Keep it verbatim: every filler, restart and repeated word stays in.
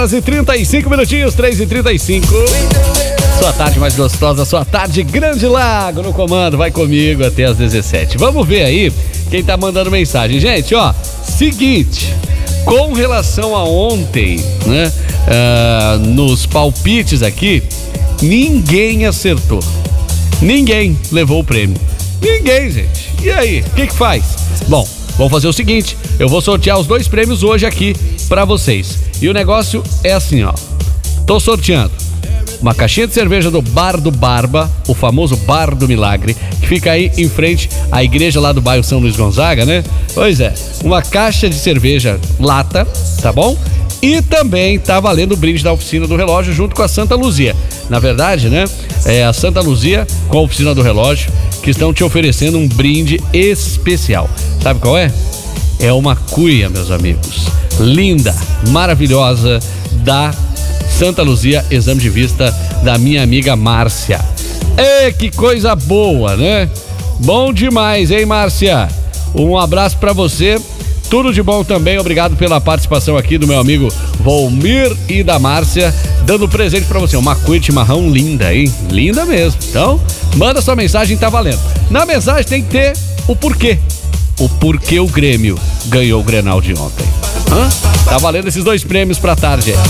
horas e trinta e cinco minutinhos, três e trinta e cinco. Sua tarde mais gostosa, sua tarde Grande Lago no comando, vai comigo até as dezessete. Vamos ver aí quem tá mandando mensagem. Gente, ó, seguinte, com relação a ontem, né, uh, nos palpites aqui, ninguém acertou. Ninguém levou o prêmio. Ninguém, gente. E aí, o que que faz? Bom, vamos fazer o seguinte, eu vou sortear os dois prêmios hoje aqui pra vocês. E o negócio é assim, ó. Tô sorteando uma caixinha de cerveja do Bar do Barba, o famoso Bar do Milagre, que fica aí em frente à igreja lá do bairro São Luís Gonzaga, né? Pois é, uma caixa de cerveja lata, tá bom? E também tá valendo o brinde da Oficina do Relógio junto com a Santa Luzia. Na verdade, né, é a Santa Luzia com a Oficina do Relógio que estão te oferecendo um brinde especial. Sabe qual é? É uma cuia, meus amigos. Linda, maravilhosa, da Santa Luzia, exame de vista da minha amiga Márcia. É, que coisa boa, né? Bom demais, hein, Márcia? Um abraço pra você, tudo de bom também, obrigado pela participação aqui do meu amigo Volmir e da Márcia, dando presente pra você, uma cuia de chimarrão linda, hein? Linda mesmo. Então, manda sua mensagem, tá valendo. Na mensagem tem que ter o porquê. O porquê o Grêmio ganhou o Grenal de ontem. Hã? Tá valendo esses dois prêmios pra tarde.